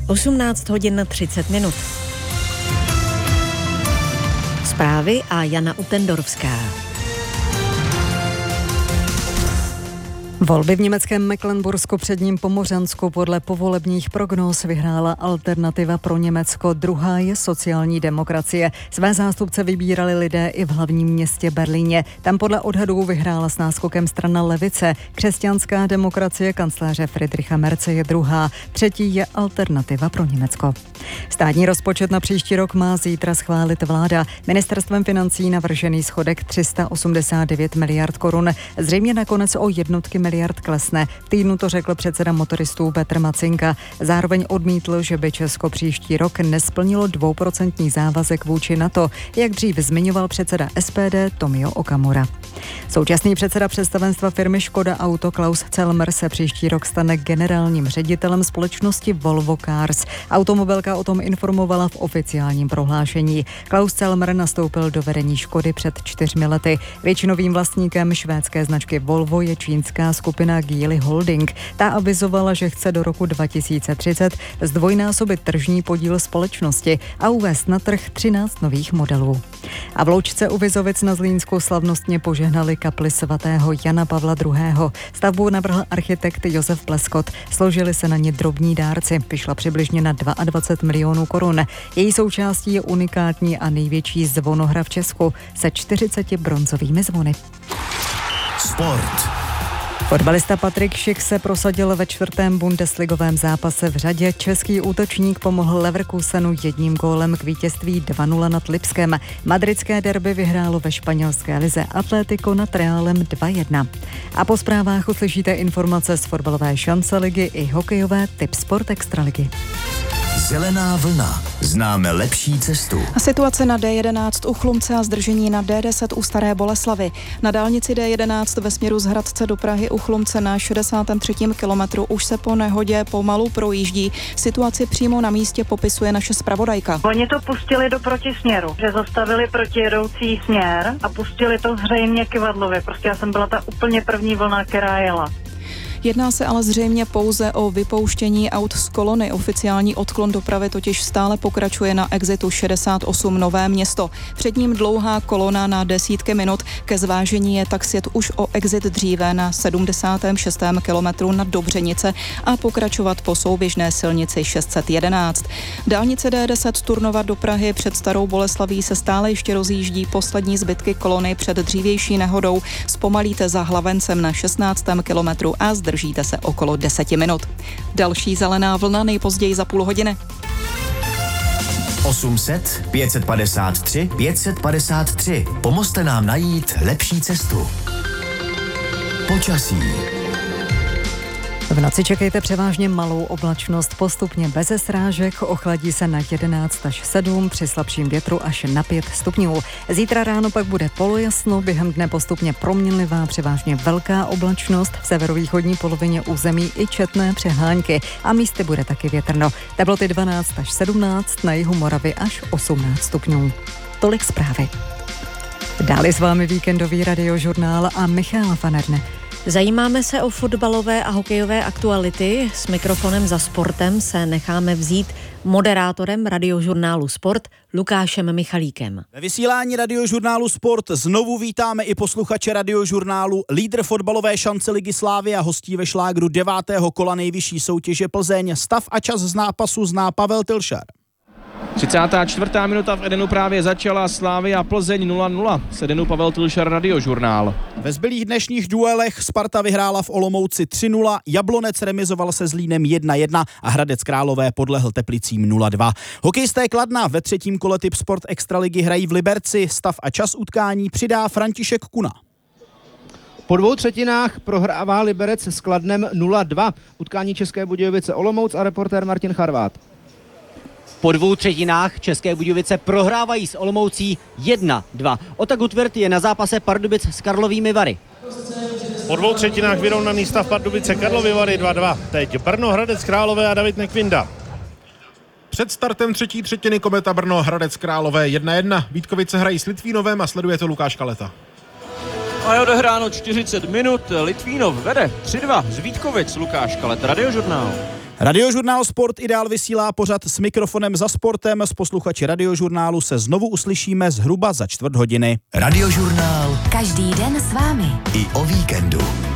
18 hodin 30 minut. Zprávy a Jana Utendorovská. Volby v německém Mecklenbursku předním Pomořansku podle povolebních prognóz vyhrála Alternativa pro Německo, druhá je sociální demokracie. Své zástupce vybírali lidé i v hlavním městě Berlíně. Tam podle odhadů vyhrála s náskokem strana levice. Křesťanská demokracie kancléře Friedricha Merze je druhá, třetí je Alternativa pro Německo. Státní rozpočet na příští rok má zítra schválit vláda. Ministerstvem financí navržený schodek 389 miliard korun. Zřejmě nakonec o jednotky miliard klesne. V týdnu to řekl předseda motoristů Petr Macinka. Zároveň odmítl, že by Česko příští rok nesplnilo 2% závazek vůči NATO, jak dřív zmiňoval předseda SPD Tomio Okamura. Současný předseda představenstva firmy Škoda Auto Klaus Celmer se příští rok stane generálním ředitelem společnosti Volvo Cars. Automobilka o tom informovala v oficiálním prohlášení. Klaus Celmer nastoupil do vedení Škody před 4 lety. Většinovým vlastníkem švédské značky Volvo je čínská skupina Geely Holding. Ta avizovala, že chce do roku 2030 zdvojnásobit tržní podíl společnosti a uvést na trh 13 nových modelů. A v Loučce u Vizovic na Zlínsku slavnostně požehnali kapli svatého Jana Pavla II. Stavbu navrhl architekt Josef Pleskot. Složili se na ně drobní dárci. Vyšla přibližně na 22 milionů korun. Její součástí je unikátní a největší zvonohra v Česku se 40 bronzovými zvony. Sport. Fotbalista Patrik Schick se prosadil ve 4. bundesligovém zápase v řadě. Český útočník pomohl Leverkusenu 1 gólem k vítězství 2-0 nad Lipskem. Madridské derby vyhrálo ve španělské lize Atlético nad Realem 2-1. A po zprávách uslyšíte informace z fotbalové šance ligy i hokejové Tip Sport Extraligy. Zelená vlna. Známe lepší cestu. Situace na D11 u Chlumce a zdržení na D10 u Staré Boleslavi. Na dálnici D11 ve směru z Hradce do Prahy u Chlumce na 63. kilometru už se po nehodě pomalu projíždí. Situaci přímo na místě popisuje naše zpravodajka. Oni to pustili do protisměru, že zastavili protijedoucí směr a pustili to zřejmě kyvadlově. Prostě já jsem byla ta úplně první vlna, která jela. Jedná se ale zřejmě pouze o vypouštění aut z kolony. Oficiální odklon dopravy totiž stále pokračuje na exitu 68 Nové Město. Před ním dlouhá kolona na desítky minut. Ke zvážení je tak sjet už o exit dříve na 76. kilometru na Dobřenice a pokračovat po souběžné silnici 611. Dálnice D10 Turnova do Prahy před Starou Boleslaví se stále ještě rozjíždí poslední zbytky kolony před dřívější nehodou. Zpomalíte za Hlavencem na 16. kilometru a zdržíte se okolo 10 minut. Další zelená vlna nejpozději za půl hodiny. 800 553 553. Pomozte nám najít lepší cestu. Počasí. V noci čekejte převážně malou oblačnost, postupně beze srážek, ochladí se na 11 až 7, při slabším větru až na 5 stupňů. Zítra ráno pak bude polojasno, během dne postupně proměnlivá, převážně velká oblačnost, v severovýchodní polovině území i četné přehánky a místy bude taky větrno. Teploty 12 až 17, na jihu Moravy až 18 stupňů. Tolik zprávy. Dále s vámi víkendový radiožurnál a Michaela Fanerne. Zajímáme se o fotbalové a hokejové aktuality. S mikrofonem za sportem se necháme vzít moderátorem radiožurnálu Sport Lukášem Michalíkem. Ve vysílání radiožurnálu Sport znovu vítáme i posluchače radiožurnálu. Lídr fotbalové šance Ligy Slávy a hostí ve šlágru 9. kola nejvyšší soutěže Plzeň. Stav a čas z nápasu zná Pavel Tilšar. 34. minuta v Edenu právě začala, Slavia Plzeň 0-0. Z Edenu Pavel Tilšar, radiožurnál. Ve zbylých dnešních duelech Sparta vyhrála v Olomouci 3-0, Jablonec remizoval se Zlínem 1-1 a Hradec Králové podlehl Teplicím 0-2. Hokejisté Kladna ve 3. kole Tip Sport Extraligy hrají v Liberci. Stav a čas utkání přidá František Kuna. Po 2/3 prohrává Liberec s Kladnem 0-2. Utkání České Budějovice Olomouc a reportér Martin Charvát. Po 2/3 České Budějovice prohrávají s Olomoucí 1-2. Ota Gutwirth je na zápase Pardubic s Karlovými Vary. Po 2/3 vyrovnaný stav Pardubice Karlovy Vary 2-2. Teď Brno, Hradec Králové a David Nekvinda. Před startem třetí třetiny Kometa Brno, Hradec Králové 1-1. Vítkovice hrají s Litvínovem a sleduje to Lukáš Kaleta. A je odehráno 40 minut, Litvínov vede 3-2 z Vítkovic, Lukáš Kalet, radiožurnál. Radiožurnál Sport i dál vysílá pořad S mikrofonem za sportem. S posluchači Radiožurnálu se znovu uslyšíme zhruba za čtvrt hodiny. Radiožurnál každý den s vámi i o víkendu.